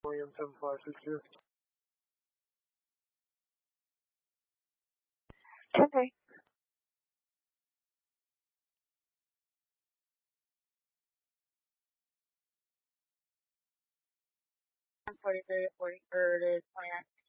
William 7562. Okay. I'm 43 to 40, or it is 29.